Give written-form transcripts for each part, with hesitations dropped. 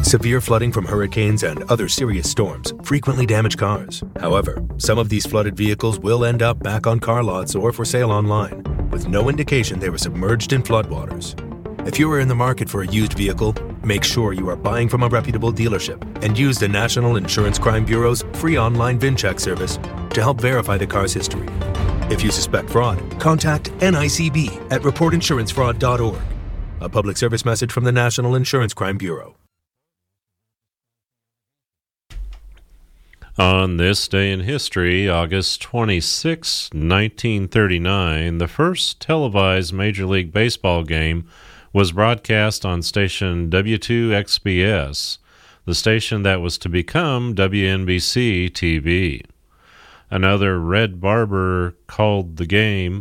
Severe flooding from hurricanes and other serious storms frequently damage cars. However, some of these flooded vehicles will end up back on car lots or for sale online, with no indication they were submerged in floodwaters. If you are in the market for a used vehicle, make sure you are buying from a reputable dealership and use the National Insurance Crime Bureau's free online VIN check service to help verify the car's history. If you suspect fraud, contact NICB at reportinsurancefraud.org. A public service message from the National Insurance Crime Bureau. On this day in history, August 26, 1939, the first televised Major League Baseball game was broadcast on station W2XBS, the station that was to become WNBC-TV. Announcer Red Barber called the game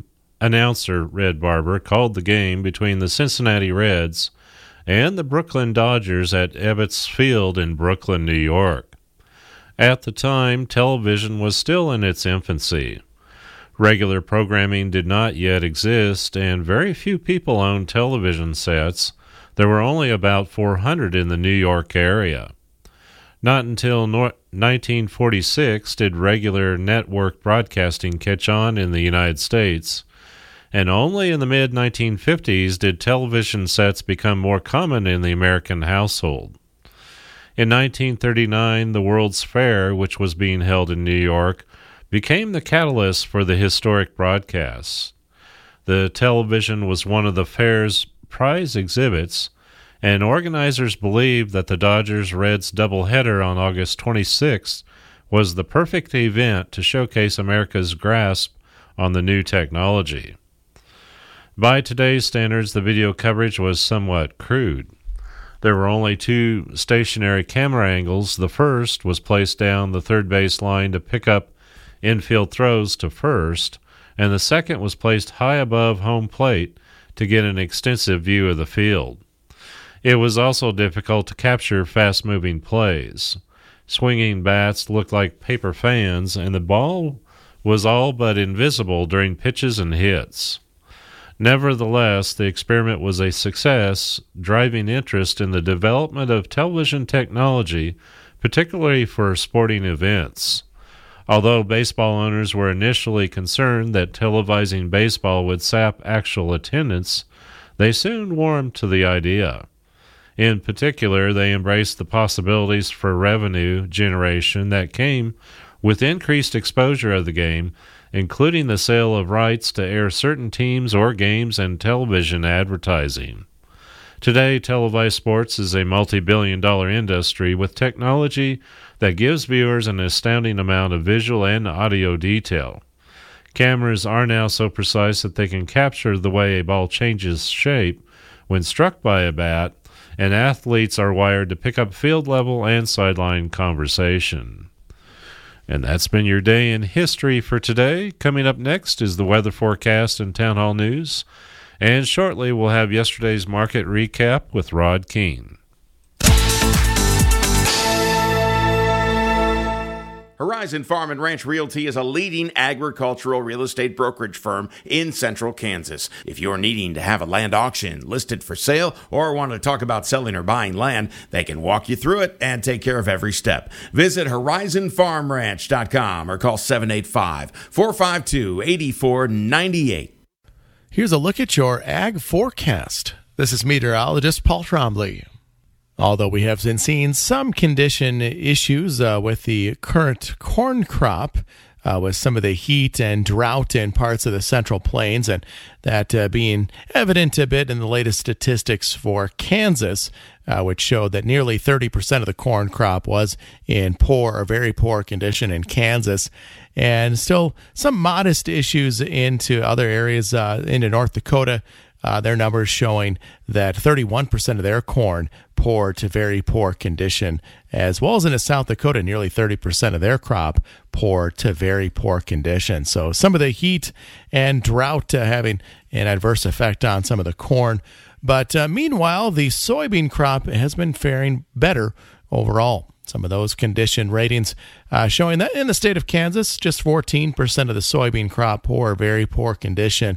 between the Cincinnati Reds and the Brooklyn Dodgers at Ebbets Field in Brooklyn, New York. At the time, television was still in its infancy. Regular programming did not yet exist, and very few people owned television sets. There were only about 400 in the New York area. Not until 1946 did regular network broadcasting catch on in the United States, and only in the mid-1950s did television sets become more common in the American household. In 1939, the World's Fair, which was being held in New York, became the catalyst for the historic broadcasts. The television was one of the fair's prize exhibits, and organizers believed that the Dodgers-Reds doubleheader on August 26th was the perfect event to showcase America's grasp on the new technology. By today's standards, the video coverage was somewhat crude. There were only two stationary camera angles. The first was placed down the third base line to pick up infield throws to first, and the second was placed high above home plate to get an extensive view of the field. It was also difficult to capture fast-moving plays. Swinging bats looked like paper fans, and the ball was all but invisible during pitches and hits. Nevertheless, the experiment was a success, driving interest in the development of television technology, particularly for sporting events. Although baseball owners were initially concerned that televising baseball would sap actual attendance, they soon warmed to the idea. In particular, they embraced the possibilities for revenue generation that came with increased exposure of the game, including the sale of rights to air certain teams or games and television advertising. Today, televised sports is a multi-billion-dollar industry with technology that gives viewers an astounding amount of visual and audio detail. Cameras are now so precise that they can capture the way a ball changes shape when struck by a bat, and athletes are wired to pick up field level and sideline conversation. And that's been your day in history for today. Coming up next is the weather forecast and town hall news. And shortly we'll have yesterday's market recap with Rod Keene. Horizon Farm and Ranch Realty is a leading agricultural real estate brokerage firm in central Kansas. If you're needing to have a land auction listed for sale or want to talk about selling or buying land, they can walk you through it and take care of every step. Visit horizonfarmranch.com or call 785-452-8498. Here's a look at your ag forecast. This is meteorologist Paul Trombley. Although we have been seeing some condition issues with the current corn crop, with some of the heat and drought in parts of the Central Plains, and that being evident a bit in the latest statistics for Kansas, which showed that nearly 30% of the corn crop was in poor or very poor condition in Kansas, and still some modest issues into other areas into North Dakota. Their numbers showing that 31% of their corn poor to very poor condition, as well as in South Dakota, nearly 30% of their crop poor to very poor condition. So some of the heat and drought having an adverse effect on some of the corn. But meanwhile, the soybean crop has been faring better overall. Some of those condition ratings showing that in the state of Kansas, just 14% of the soybean crop poor or very poor condition.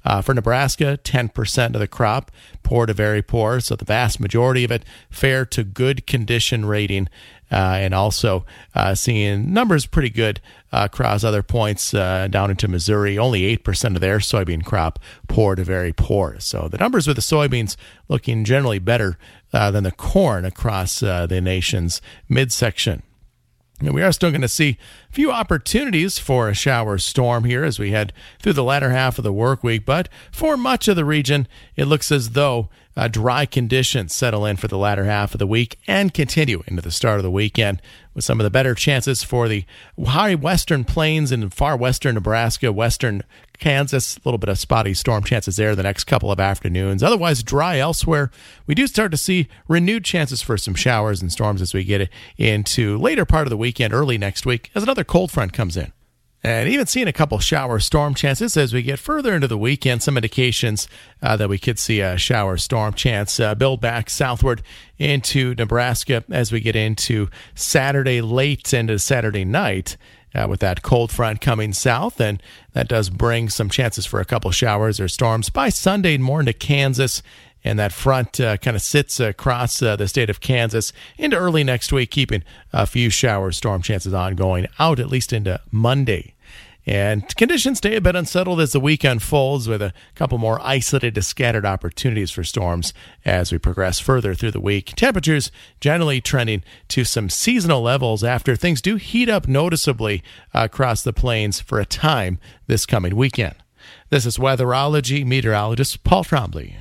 For Nebraska, 10% of the crop, poor to very poor, so the vast majority of it fair to good condition rating. And also seeing numbers pretty good across other points down into Missouri. Only 8% of their soybean crop poor to very poor. So the numbers with the soybeans looking generally better than the corn across the nation's midsection. And we are still going to see a few opportunities for a shower storm here as we head through the latter half of the work week. But for much of the region, it looks as though dry conditions settle in for the latter half of the week and continue into the start of the weekend, with some of the better chances for the high western plains and far western Nebraska, western Kansas. A little bit of spotty storm chances there the next couple of afternoons. Otherwise, dry elsewhere. We do start to see renewed chances for some showers and storms as we get into later part of the weekend, early next week, as another cold front comes in. And even seeing a couple shower storm chances as we get further into the weekend. Some indications that we could see a shower storm chance build back southward into Nebraska as we get into Saturday late into Saturday night with that cold front coming south. And that does bring some chances for a couple showers or storms by Sunday more into Kansas. And that front kind of sits across the state of Kansas into early next week, keeping a few shower storm chances ongoing out at least into Monday. And conditions stay a bit unsettled as the week unfolds, with a couple more isolated to scattered opportunities for storms as we progress further through the week. Temperatures generally trending to some seasonal levels after things do heat up noticeably across the plains for a time this coming weekend. This is Weatherology meteorologist Paul Trombley.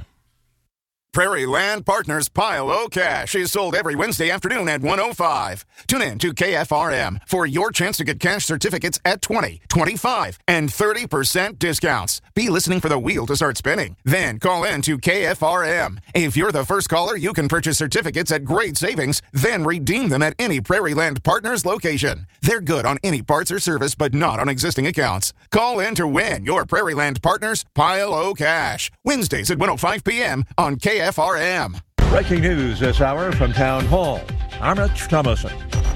Prairie Land Partners Pile O Cash is sold every Wednesday afternoon at 1:05. Tune in to KFRM for your chance to get cash certificates at 20, 25, and 30% discounts. Be listening for the wheel to start spinning. Then call in to KFRM. If you're the first caller, you can purchase certificates at great savings, then redeem them at any Prairie Land Partners location. They're good on any parts or service, but not on existing accounts. Call in to win your Prairie Land Partners Pile O Cash. Wednesdays at 1:05 p.m. on KFRM. Breaking news this hour from Town Hall. I'm Rich Thomason.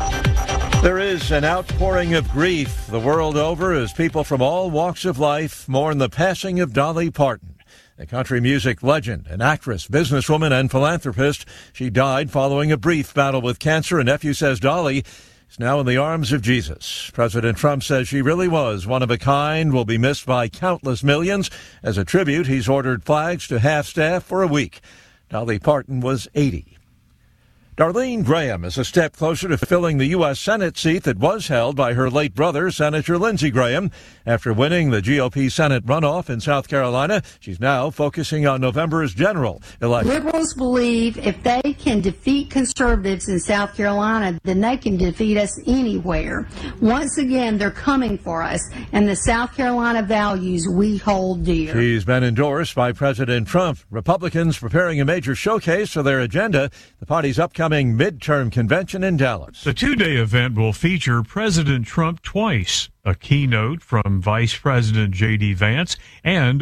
There is an outpouring of grief the world over as people from all walks of life mourn the passing of Dolly Parton, the country music legend, an actress, businesswoman, and philanthropist. She died following a brief battle with cancer. A nephew says Dolly is now in the arms of Jesus. President Trump says she really was one of a kind, will be missed by countless millions. As a tribute, he's ordered flags to half-staff for a week. Dolly Parton was 80. Darlene Graham is a step closer to filling the U.S. Senate seat that was held by her late brother, Senator Lindsey Graham. After winning the GOP Senate runoff in South Carolina, she's now focusing on November's general election. Liberals believe if they can defeat conservatives in South Carolina, then they can defeat us anywhere. Once again, they're coming for us, and the South Carolina values we hold dear. She's been endorsed by President Trump. Republicans preparing a major showcase for their agenda, the party's upcoming midterm convention in Dallas. The two-day event will feature President Trump twice, a keynote from Vice President J.D. Vance, and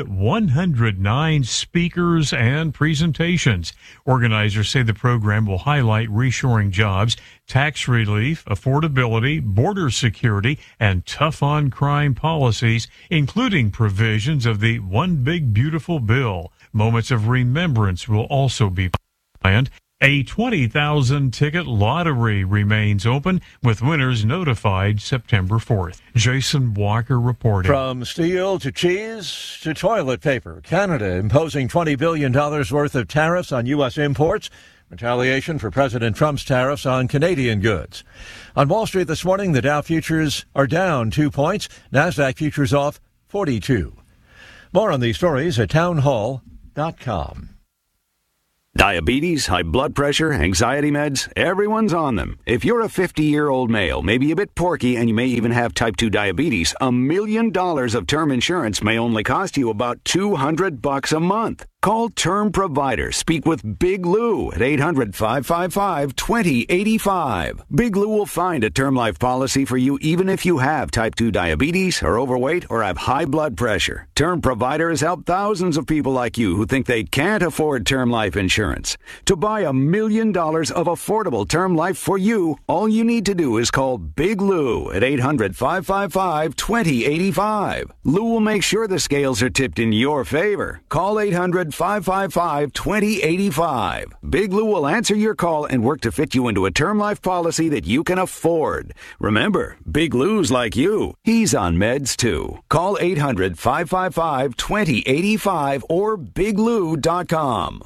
109 speakers and presentations. Organizers say the program will highlight reshoring jobs, tax relief, affordability, border security, and tough-on-crime policies, including provisions of the One Big Beautiful Bill. Moments of remembrance will also be planned. A 20,000 ticket lottery remains open, with winners notified September 4th. Jason Walker reporting. From steel to cheese to toilet paper, Canada imposing $20 billion worth of tariffs on U.S. imports. Retaliation for President Trump's tariffs on Canadian goods. On Wall Street this morning, the Dow futures are down 2 points. NASDAQ futures off 42. More on these stories at townhall.com. Diabetes, high blood pressure, anxiety meds, everyone's on them. If you're a 50-year-old male, maybe a bit porky, and you may even have type 2 diabetes, $1 million of term insurance may only cost you about $200 a month. Call Term Provider. Speak with Big Lou at 800-555-2085. Big Lou will find a term life policy for you even if you have type 2 diabetes, are overweight, or have high blood pressure. Term Provider has helped thousands of people like you who think they can't afford term life insurance. To buy $1 million of affordable term life for you, all you need to do is call Big Lou at 800-555-2085. Lou will make sure the scales are tipped in your favor. Call 800-555-2085. Big Lou will answer your call and work to fit you into a term life policy that you can afford. Remember, Big Lou's like you. He's on meds too. Call 800-555-2085 or biglou.com.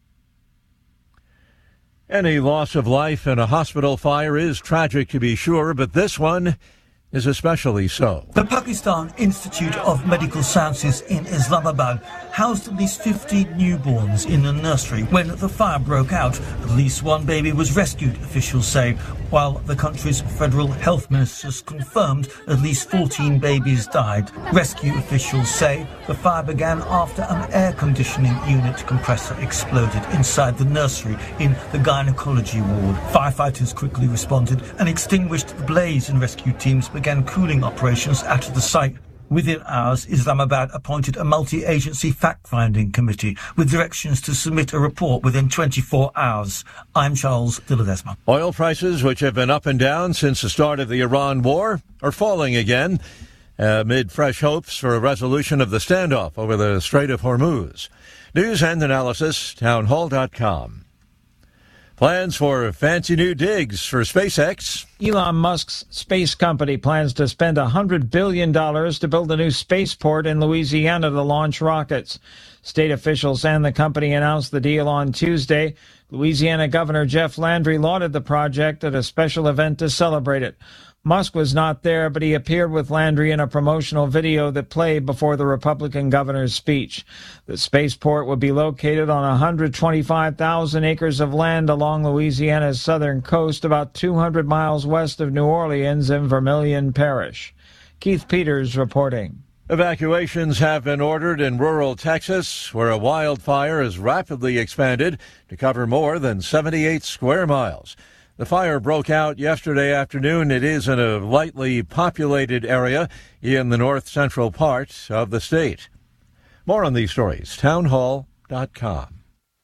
Any loss of life in a hospital fire is tragic to be sure, but this one is especially so. The Pakistan Institute of Medical Sciences in Islamabad housed at least 50 newborns in a nursery when the fire broke out. At least one baby was rescued, officials say, while the country's federal health ministers confirmed at least 14 babies died. Rescue officials say the fire began after an air conditioning unit compressor exploded inside the nursery in the gynecology ward. Firefighters quickly responded and extinguished the blaze, and rescue teams began cooling operations at the site. Within hours, Islamabad appointed a multi-agency fact-finding committee with directions to submit a report within 24 hours. I'm Charles de Ledesma. Oil prices, which have been up and down since the start of the Iran war, are falling again amid fresh hopes for a resolution of the standoff over the Strait of Hormuz. News and analysis, townhall.com. Plans for fancy new digs for SpaceX. Elon Musk's space company plans to spend $100 billion to build a new spaceport in Louisiana to launch rockets. State officials and the company announced the deal on Tuesday. Louisiana Governor Jeff Landry lauded the project at a special event to celebrate it. Musk was not there, but he appeared with Landry in a promotional video that played before the Republican governor's speech. The spaceport would be located on 125,000 acres of land along Louisiana's southern coast, about 200 miles west of New Orleans in Vermilion Parish. Keith Peters reporting. Evacuations have been ordered in rural Texas, where a wildfire has rapidly expanded to cover more than 78 square miles. The fire broke out yesterday afternoon. It is in a lightly populated area in the north-central part of the state. More on these stories, townhall.com.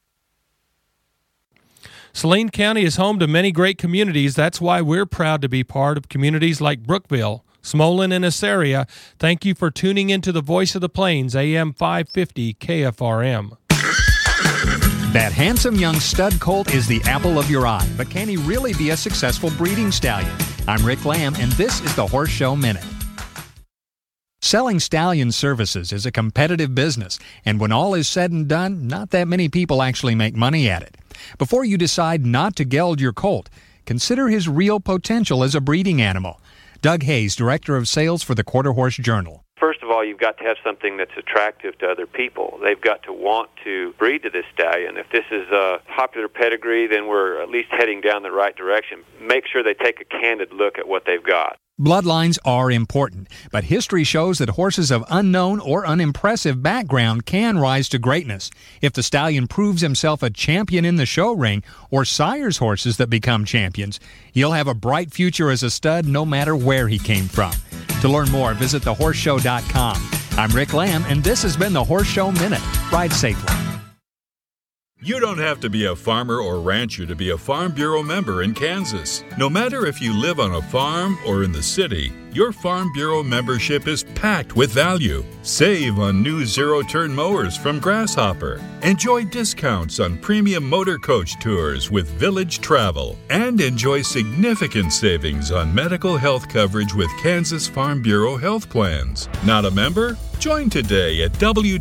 Saline County is home to many great communities. That's why we're proud to be part of communities like Brookville, Smolin, and Assaria. Thank you for tuning into the Voice of the Plains, AM 550 KFRM. That handsome young stud colt is the apple of your eye, but can he really be a successful breeding stallion? I'm Rick Lamb, and this is the Horse Show Minute. Selling stallion services is a competitive business, and when all is said and done, not that many people actually make money at it. Before you decide not to geld your colt, consider his real potential as a breeding animal. Doug Hayes, Director of Sales for the Quarter Horse Journal. First of all, you've got to have something that's attractive to other people. They've got to want to breed to this stallion. If this is a popular pedigree, then we're at least heading down the right direction. Make sure they take a candid look at what they've got. Bloodlines are important, but history shows that horses of unknown or unimpressive background can rise to greatness. If the stallion proves himself a champion in the show ring or sires horses that become champions, he'll have a bright future as a stud no matter where he came from. To learn more, visit thehorseshow.com. I'm Rick Lamb, and this has been the Horse Show Minute. Ride safely. You don't have to be a farmer or rancher to be a Farm Bureau member in Kansas. No matter if you live on a farm or in the city, your Farm Bureau membership is packed with value. Save on new zero-turn mowers from Grasshopper. Enjoy discounts on premium motor coach tours with Village Travel. And enjoy significant savings on medical health coverage with Kansas Farm Bureau health plans. Not a member? Join today at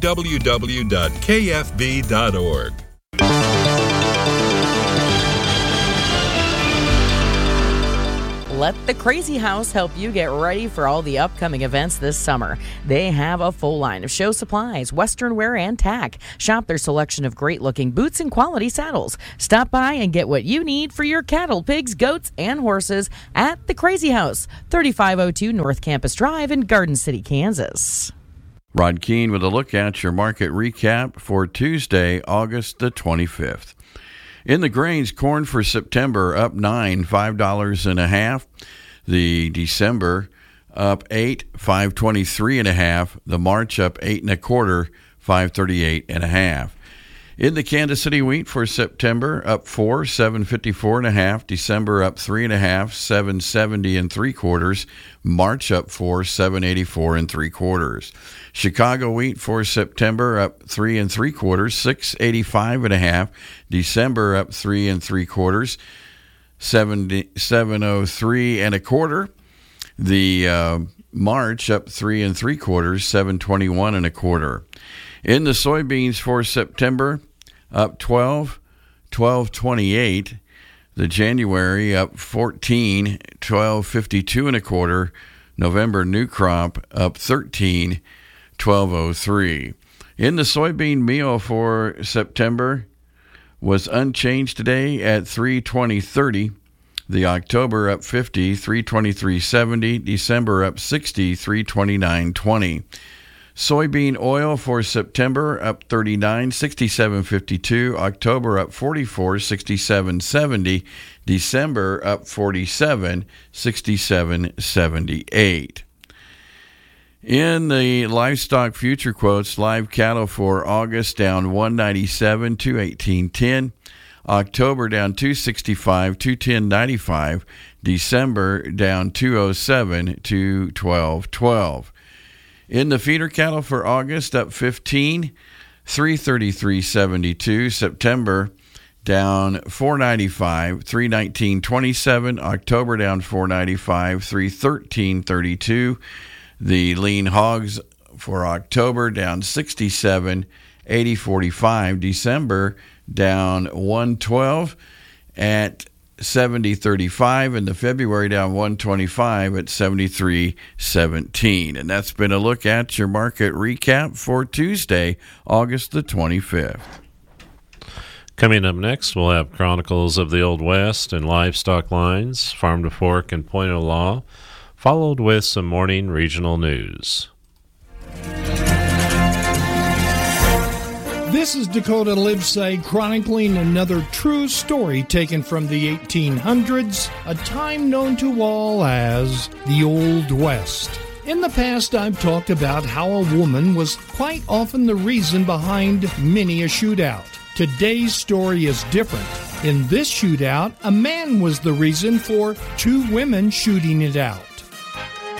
www.kfb.org. Let the Crazy House help you get ready for all the upcoming events this summer. They have a full line of show supplies, western wear, and tack. Shop their selection of great-looking boots and quality saddles. Stop by and get what you need for your cattle, pigs, goats, and horses at the Crazy House, 3502 North Campus Drive in Garden City, Kansas. Rod Keene with a look at your market recap for Tuesday, August the 25th. In the grains, corn for September up 9, $5.50. The December up 8, $5.23.5. The March up 8 1/4, $5.38.5. In the Kansas City wheat for September up 4, $7.54.5. December up 3 1/2, $7.70 3/4. March up 4, $7.84 3/4. Chicago wheat for September up 3 3/4, $6.85.5. December up 3 3/4, $7.03 1/4. The March up 3 3/4, $7.21 1/4. In the soybeans for September, up 12, $12.28. The January up 14, $12.52 1/4. November new crop up 13, $12.03. In the soybean meal for September was unchanged today at $3.20.30. The October up 50, $3.23.70. December up 60, $3.29.20. Soybean oil for September up 39, $67.52. October up 44, $67.70. December up 47, $67.78. In the livestock future quotes, live cattle for August down 197, 218.10. October down 265, 210.95. December down 207, 212.12. In the feeder cattle for August, up 15, 333.72. September down 495, 319.27. October down 495, 313.32. The lean hogs for October down 67, 80.45. December down 112 at 70.35, and the February down 125 at 73.17. And that's been a look at your market recap for Tuesday, August the 25th. Coming up next, we'll have Chronicles of the Old West and Livestock Lines, Farm to Fork and Point of Law, followed with some morning regional news. This is Dakota Livesay chronicling another true story taken from the 1800s, a time known to all as the Old West. In the past, I've talked about how a woman was quite often the reason behind many a shootout. Today's story is different. In this shootout, a man was the reason for two women shooting it out.